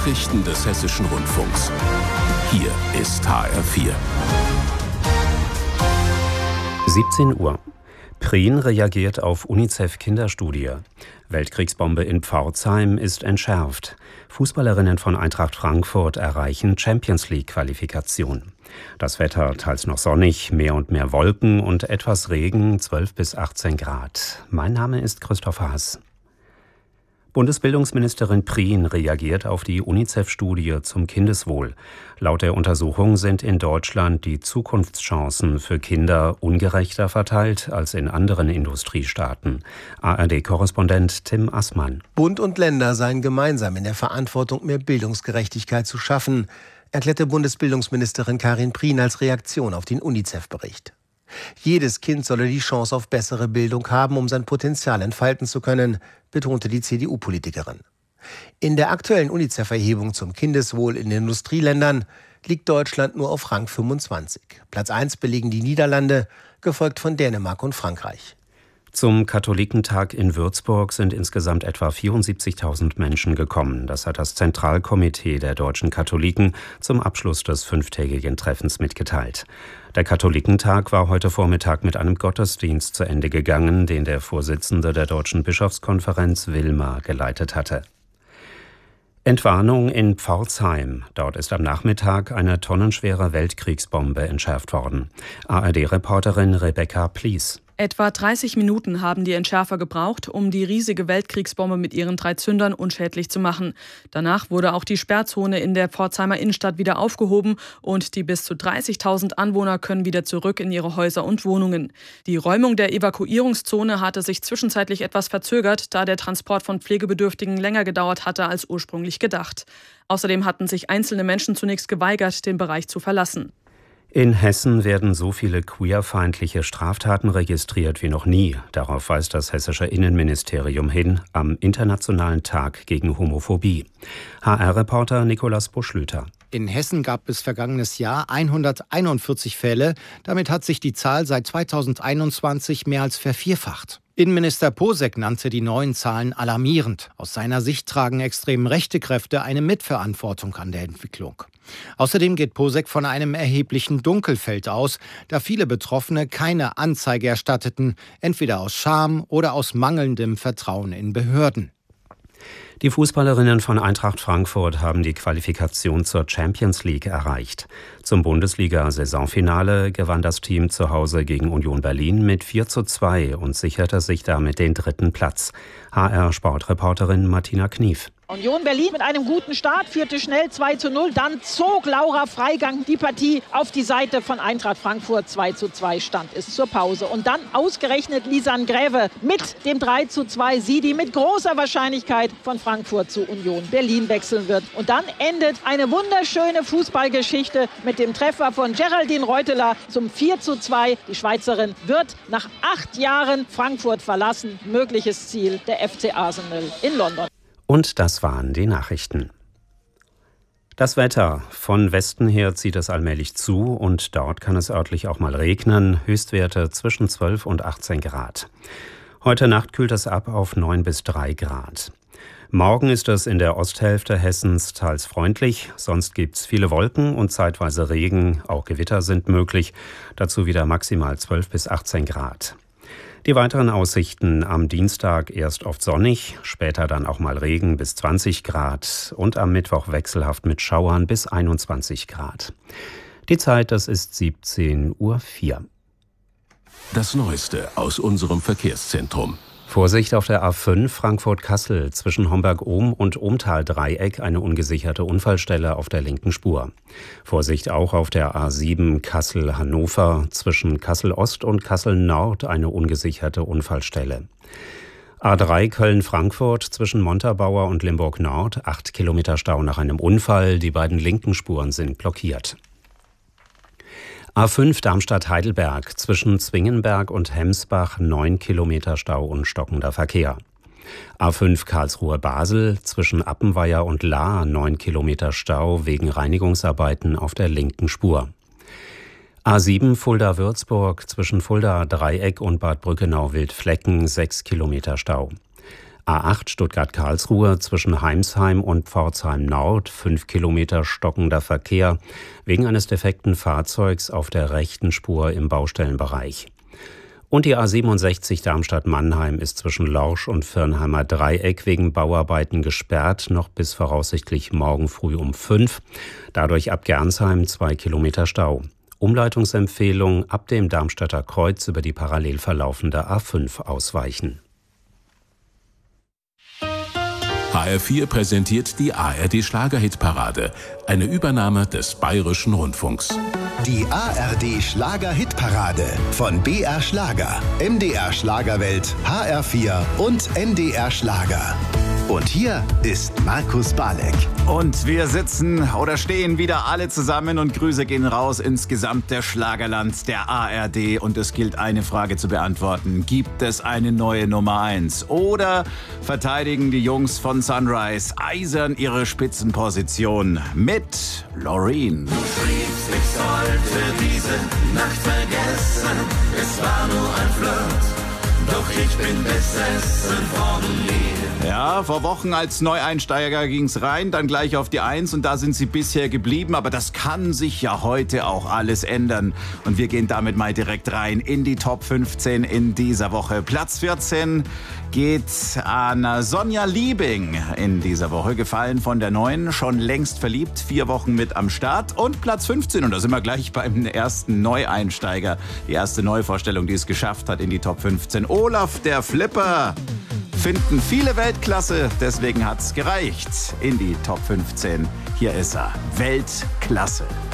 Nachrichten des Hessischen Rundfunks. Hier ist HR4. 17 Uhr. Prien reagiert auf UNICEF-Kinderstudie. Weltkriegsbombe in Pforzheim ist entschärft. Fußballerinnen von Eintracht Frankfurt erreichen Champions-League-Qualifikation. Das Wetter teils noch sonnig, mehr und mehr Wolken und etwas Regen, 12 bis 18 Grad. Mein Name ist Christopher Haas. Bundesbildungsministerin Prien reagiert auf die UNICEF-Studie zum Kindeswohl. Laut der Untersuchung sind in Deutschland die Zukunftschancen für Kinder ungerechter verteilt als in anderen Industriestaaten. ARD-Korrespondent Tim Assmann. Bund und Länder seien gemeinsam in der Verantwortung, mehr Bildungsgerechtigkeit zu schaffen, erklärte Bundesbildungsministerin Karin Prien als Reaktion auf den UNICEF-Bericht. Jedes Kind solle die Chance auf bessere Bildung haben, um sein Potenzial entfalten zu können, betonte die CDU-Politikerin. In der aktuellen UNICEF-Erhebung zum Kindeswohl in den Industrieländern liegt Deutschland nur auf Rang 25. Platz 1 belegen die Niederlande, gefolgt von Dänemark und Frankreich. Zum Katholikentag in Würzburg sind insgesamt etwa 74.000 Menschen gekommen. Das hat das Zentralkomitee der deutschen Katholiken zum Abschluss des 5-tägigen Treffens mitgeteilt. Der Katholikentag war heute Vormittag mit einem Gottesdienst zu Ende gegangen, den der Vorsitzende der Deutschen Bischofskonferenz Wilmer geleitet hatte. Entwarnung in Pforzheim. Dort ist am Nachmittag eine tonnenschwere Weltkriegsbombe entschärft worden. ARD-Reporterin Rebecca Plies. Etwa 30 Minuten haben die Entschärfer gebraucht, um die riesige Weltkriegsbombe mit ihren 3 Zündern unschädlich zu machen. Danach wurde auch die Sperrzone in der Pforzheimer Innenstadt wieder aufgehoben und die bis zu 30.000 Anwohner können wieder zurück in ihre Häuser und Wohnungen. Die Räumung der Evakuierungszone hatte sich zwischenzeitlich etwas verzögert, da der Transport von Pflegebedürftigen länger gedauert hatte als ursprünglich gedacht. Außerdem hatten sich einzelne Menschen zunächst geweigert, den Bereich zu verlassen. In Hessen werden so viele queerfeindliche Straftaten registriert wie noch nie. Darauf weist das hessische Innenministerium hin am Internationalen Tag gegen Homophobie. HR-Reporter Nikolaus Buschlüter. In Hessen gab es vergangenes Jahr 141 Fälle. Damit hat sich die Zahl seit 2021 mehr als vervierfacht. Innenminister Posek nannte die neuen Zahlen alarmierend. Aus seiner Sicht tragen extrem rechte Kräfte eine Mitverantwortung an der Entwicklung. Außerdem geht Posek von einem erheblichen Dunkelfeld aus, da viele Betroffene keine Anzeige erstatteten, entweder aus Scham oder aus mangelndem Vertrauen in Behörden. Die Fußballerinnen von Eintracht Frankfurt haben die Qualifikation zur Champions League erreicht. Zum Bundesliga-Saisonfinale gewann das Team zu Hause gegen Union Berlin mit 4:2 und sicherte sich damit den 3. Platz. HR-Sportreporterin Martina Knief. Union Berlin mit einem guten Start, führte schnell 2:0. Dann zog Laura Freigang die Partie auf die Seite von Eintracht Frankfurt. 2:2 stand es zur Pause. Und dann ausgerechnet Lisanne Gräve mit dem 3:2. Sie, die mit großer Wahrscheinlichkeit von Frankfurt zu Union Berlin wechseln wird. Und dann endet eine wunderschöne Fußballgeschichte mit dem Treffer von Geraldine Reuteler zum 4:2. Die Schweizerin wird nach 8 Jahren Frankfurt verlassen. Mögliches Ziel der FC Arsenal in London. Und das waren die Nachrichten. Das Wetter. Von Westen her zieht es allmählich zu und dort kann es örtlich auch mal regnen. Höchstwerte zwischen 12 und 18 Grad. Heute Nacht kühlt es ab auf 9 bis 3 Grad. Morgen ist es in der Osthälfte Hessens teils freundlich. Sonst gibt's viele Wolken und zeitweise Regen. Auch Gewitter sind möglich. Dazu wieder maximal 12 bis 18 Grad. Die weiteren Aussichten: am Dienstag erst oft sonnig, später dann auch mal Regen bis 20 Grad und am Mittwoch wechselhaft mit Schauern bis 21 Grad. Die Zeit, das ist 17:04 Uhr. Das Neueste aus unserem Verkehrszentrum. Vorsicht auf der A5 Frankfurt-Kassel zwischen Homberg-Ohm und Ohmtal-Dreieck eine ungesicherte Unfallstelle auf der linken Spur. Vorsicht auch auf der A7 Kassel-Hannover zwischen Kassel-Ost und Kassel-Nord eine ungesicherte Unfallstelle. A3 Köln-Frankfurt zwischen Montabaur und Limburg-Nord 8 Kilometer Stau nach einem Unfall. Die beiden linken Spuren sind blockiert. A5 Darmstadt-Heidelberg zwischen Zwingenberg und Hemsbach 9 Kilometer Stau und stockender Verkehr. A5 Karlsruhe-Basel zwischen Appenweier und Lahr 9 Kilometer Stau wegen Reinigungsarbeiten auf der linken Spur. A7 Fulda-Würzburg zwischen Fulda-Dreieck und Bad Brückenau-Wildflecken 6 Kilometer Stau. A8 Stuttgart-Karlsruhe zwischen Heimsheim und Pforzheim Nord 5 Kilometer stockender Verkehr wegen eines defekten Fahrzeugs auf der rechten Spur im Baustellenbereich. Und die A67 Darmstadt-Mannheim ist zwischen Lorsch und Virnheimer Dreieck wegen Bauarbeiten gesperrt, noch bis voraussichtlich morgen früh um 5. Dadurch ab Gernsheim 2 Kilometer Stau. Umleitungsempfehlung: ab dem Darmstädter Kreuz über die parallel verlaufende A5 ausweichen. HR4 präsentiert die ARD-Schlager-Hitparade, eine Übernahme des Bayerischen Rundfunks. Die ARD-Schlager-Hitparade von BR Schlager, MDR Schlagerwelt, HR4 und NDR Schlager. Und hier ist Markus Balek. Und wir sitzen oder stehen wieder alle zusammen und Grüße gehen raus ins gesamte Schlagerland der ARD. Und es gilt eine Frage zu beantworten. Gibt es eine neue Nummer 1? Oder verteidigen die Jungs von Sunrise eisern ihre Spitzenposition mit Loreen? Du schriebst, ich sollte diese Nacht vergessen. Es war nur ein Flirt, doch ich bin besessen von dir. Ja, vor Wochen als Neueinsteiger ging's rein, dann gleich auf die 1 und da sind sie bisher geblieben. Aber das kann sich ja heute auch alles ändern. Und wir gehen damit mal direkt rein in die Top 15 in dieser Woche. Platz 14 geht an Sonja Liebing in dieser Woche, gefallen von der Neuen, schon längst verliebt, 4 Wochen mit am Start. Und Platz 15, und da sind wir gleich beim ersten Neueinsteiger, die erste Neuvorstellung, die es geschafft hat in die Top 15. Olaf, der Flipper. Finden viele Weltklasse, deswegen hat's gereicht in die Top 15. Hier ist er, Weltklasse.